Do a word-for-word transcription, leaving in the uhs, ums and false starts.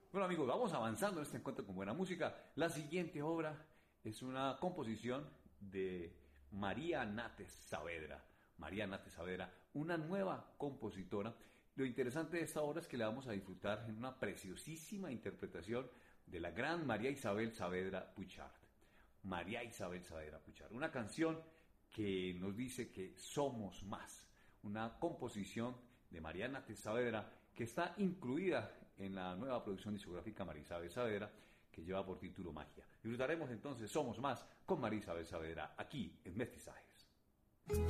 Bueno amigos, vamos avanzando en este encuentro con buena música. La siguiente obra es una composición de María Nates Saavedra. María Nates Saavedra, una nueva compositora. Lo interesante de esta obra es que la vamos a disfrutar en una preciosísima interpretación de la gran María Isabel Saavedra Puchart. María Isabel Saavedra Puchart, una canción que nos dice que somos más. Una composición de María Nates Saavedra que está incluida en la nueva producción discográfica María Isabel Saavedra, que lleva por título Magia. Disfrutaremos entonces Somos Más con María Isabel Saavedra aquí en Mestizajes.